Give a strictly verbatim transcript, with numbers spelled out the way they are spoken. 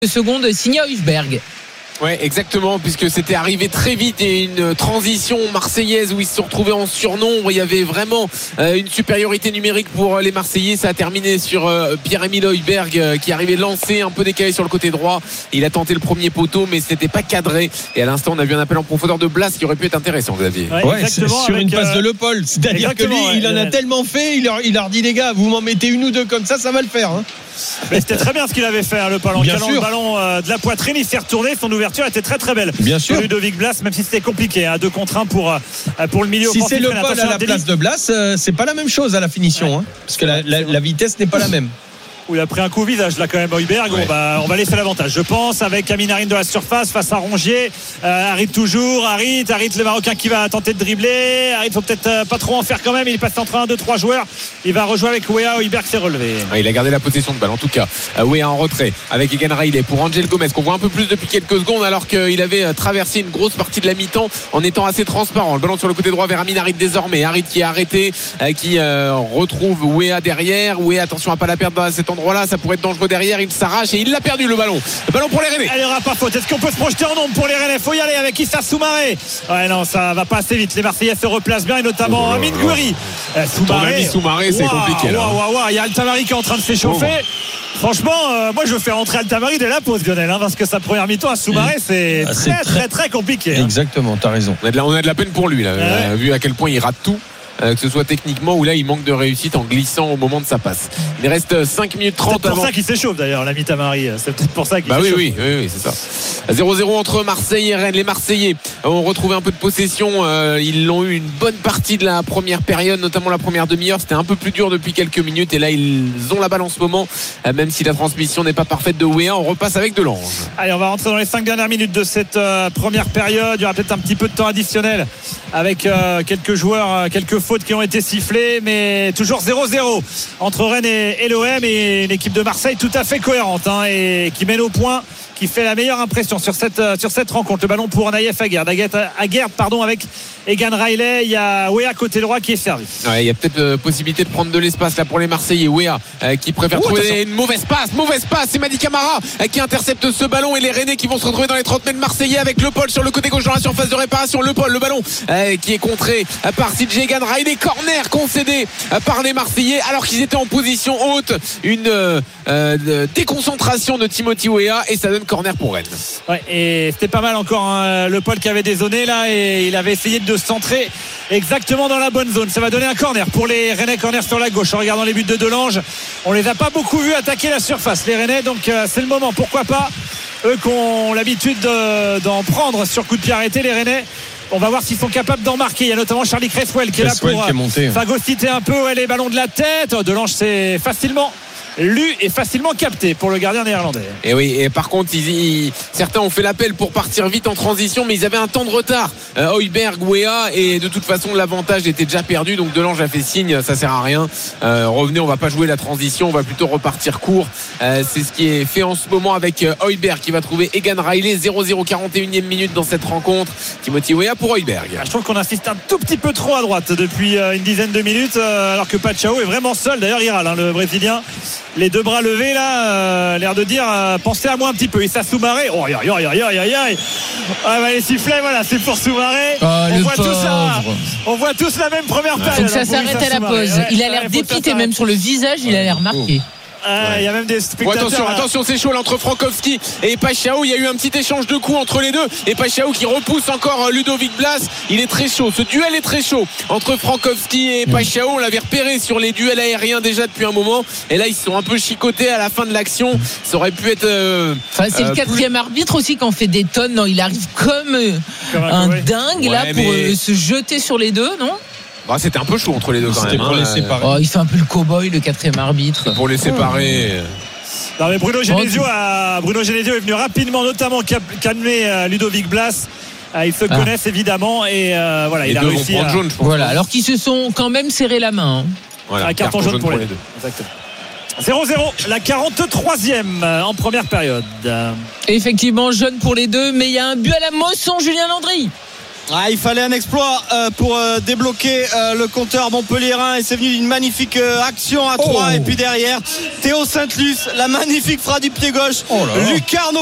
secondes signé à Hülsberg. Ouais, exactement, puisque c'était arrivé très vite et une transition marseillaise où ils se sont retrouvés en surnombre. Il y avait vraiment euh, une supériorité numérique pour les Marseillais. Ça a terminé sur euh, Pierre-Emile Hülsberg euh, qui arrivait lancé, un peu décalé sur le côté droit. Il a tenté le premier poteau, mais ce n'était pas cadré. Et à l'instant, on a vu un appel en profondeur de Blas qui aurait pu être intéressant, Xavier. Ouais, ouais, sur avec, une passe euh... de Le Paul. C'est-à-dire exactement, que lui, ouais, il en a ouais. tellement fait, il leur, il leur dit les gars, vous m'en mettez une ou deux comme ça, ça va le faire. Hein. Mais c'était très bien ce qu'il avait fait, hein, Le Paul, en calant le ballon euh, de la poitrine. Il s'est retourné, son ouverture était très très belle. Bien sûr. Ludovic Blas, même si c'était compliqué, hein, deux contre un pour, euh, pour le milieu. Si c'est Le Paul à la place de Blas, euh, c'est pas la même chose à la finition, ouais. hein, parce que la, la, la vitesse n'est pas la même. Il a pris un coup au visage là quand même Hülsberg. Ouais. On, va, on va laisser l'avantage, je pense, avec Amin Harit de la surface face à Rongier. euh, Harit toujours, Harit Harit le Marocain qui va tenter de dribbler. Harit faut peut-être euh, pas trop en faire quand même. Il est passé entre un, deux, trois joueurs. Il va rejouer avec Weah. Hülsberg s'est relevé. Ouais, il a gardé la possession de balle en tout cas. euh, Weah en retrait avec Egan Riley pour Angel Gomez qu'on voit un peu plus depuis quelques secondes, alors qu'il avait traversé une grosse partie de la mi-temps en étant assez transparent. Le ballon sur le côté droit vers Amin Harit désormais. Harit qui est arrêté, euh, qui euh, retrouve Weah derrière. Weah, attention à pas la perdre à cet endroit là, ça pourrait être dangereux derrière. Il s'arrache et il l'a perdu le ballon. Le ballon pour les Rennais. Il n'y aura pas faute. Est-ce qu'on peut se projeter en nombre pour les Rennais? Faut y aller avec Issa Soumaré. Ouais, non, ça va pas assez vite. Les Marseillais se replacent bien et notamment oh Amine Gouiri. Soumaré, Soumaré, c'est wow, compliqué. Wow, wow, wow. Il y a Altamari qui est en train de s'échauffer. Oh. Franchement, euh, moi je veux faire rentrer Altamari dès la pause, Lionel, hein, parce que sa première mi-temps à Soumaré, c'est, ah, c'est très, très, très, très compliqué. Exactement, hein. T'as raison. On a, de la, on a de la peine pour lui, là, ouais. euh, vu à quel point il rate tout. Euh, que ce soit techniquement ou là il manque de réussite en glissant au moment de sa passe. Il reste cinq minutes trente c'est pour avant. ça qu'il s'échauffe d'ailleurs, l'ami Tamari. C'est peut-être pour ça qu'il bah s'échauffe. Oui, oui, oui, oui, c'est ça. zéro zéro entre Marseille et Rennes. Les Marseillais ont retrouvé un peu de possession. Euh, ils l'ont eu une bonne partie de la première période, notamment la première demi-heure. C'était un peu plus dur depuis quelques minutes et là ils ont la balle en ce moment, euh, même si la transmission n'est pas parfaite de Weah. On repasse avec Delange. Allez, on va rentrer dans les cinq dernières minutes de cette euh, première période. Il y aura peut-être un petit peu de temps additionnel avec euh, quelques joueurs, euh, quelques fautes qui ont été sifflées, mais toujours zéro zéro entre Rennes et, et l'O M, et l'équipe de Marseille tout à fait cohérente, hein, et qui mène au point, qui fait la meilleure impression sur cette, euh, sur cette rencontre. Le ballon pour Naïef Aguerd, Aguerd pardon, avec Egan Riley. Il y a Weah côté droit qui est servi. Ouais, il y a peut-être euh, possibilité de prendre de l'espace là pour les Marseillais. Weah euh, qui préfère oh, trouver attention. Une mauvaise passe, mauvaise passe. C'est Madi Camara euh, qui intercepte ce ballon, et les Rennais qui vont se retrouver dans les trente mètres Marseillais avec Le Paul sur le côté gauche dans la surface de réparation. Le Paul, le ballon euh, qui est contré euh, par C J Egan Riley. Corner concédé euh, par les Marseillais alors qu'ils étaient en position haute. Une euh, euh, déconcentration de Timothy Weah et ça donne corner pour Rennes. Ouais, et c'était pas mal encore, hein, Le Paul qui avait dézonné là, et il avait essayé de se centrer exactement dans la bonne zone. Ça va donner un corner pour les Rennais, corner sur la gauche. En regardant les buts de Delange, on les a pas beaucoup vus attaquer la surface, les Rennais, donc euh, c'est le moment, pourquoi pas, eux qui ont l'habitude de, d'en prendre sur coup de pied arrêté, les Rennais. On va voir s'ils sont capables d'en marquer. Il y a notamment Charlie Cresswell qui est Cresswell là pour qui est monté, euh, phagocyter un peu ouais, les ballons de la tête. Delange, c'est facilement lu et facilement capté pour le gardien néerlandais. Et oui, et par contre ils, ils, certains ont fait l'appel pour partir vite en transition, mais ils avaient un temps de retard, euh, Hülsberg, Weah, et de toute façon l'avantage était déjà perdu, donc Delange a fait signe, ça sert à rien, euh, revenez, on va pas jouer la transition, on va plutôt repartir court. euh, c'est ce qui est fait en ce moment avec euh, Hülsberg qui va trouver Egan Riley. Zéro zéro, quarante et unième minute dans cette rencontre. Timothy Weah pour Hülsberg. Je trouve qu'on insiste un tout petit peu trop à droite depuis euh, une dizaine de minutes, euh, alors que Pachao est vraiment seul, d'ailleurs il râle, hein, le Brésilien, les deux bras levés là, euh, l'air de dire euh, pensez à moi un petit peu. Et ça, Soumaré, oh aïe aïe aïe aïe aïe aïe, ah, bah, les sifflets, voilà, c'est pour Soumaré. Oh, on voit tous ça, on voit tous la même première période. Faut que ça s'arrête à la pause. Ouais, il a l'air ouais, dépité, même sur le visage, il a l'air marqué. Il ouais. y a même des spectateurs. Oh, attention, attention, c'est chaud là entre Frankowski et Pachao. Il y a eu un petit échange de coups entre les deux. Et Pachao qui repousse encore Ludovic Blas. Il est très chaud. Ce duel est très chaud entre Frankowski et Pachao. On l'avait repéré sur les duels aériens déjà depuis un moment. Et là, ils se sont un peu chicotés à la fin de l'action. Ça aurait pu être. Euh, enfin, c'est euh, le quatrième plus... arbitre aussi qui en fait des tonnes. Non, il arrive comme, euh, comme un, un dingue ouais, là pour mais... se jeter sur les deux, non? Bah, c'était un peu chaud entre les deux quand c'était même. Pour hein, les séparer. Oh, il fait un peu le cow-boy, le quatrième arbitre. Pour les séparer. Non, mais Bruno Genesio, a... Bruno Genesio est venu rapidement, notamment calmer euh, Ludovic Blas. Euh, ils se ah. connaissent évidemment et euh, voilà, les il a réussi. À... Jaune, voilà, alors qu'ils se sont quand même serré la main. Hein. Voilà, un carton, carton jaune, jaune pour, pour les deux. Exactement. zéro zéro, la quarante-troisième en première période. Effectivement, jaune pour les deux, mais il y a un but à la Mosson, Julien Landry. Ah, il fallait un exploit euh, pour euh, débloquer euh, le compteur montpelliérain et c'est venu d'une magnifique euh, action à trois. Oh. Et puis derrière Théo Sainte-Luce, la magnifique frappe du pied gauche. Oh Lucarno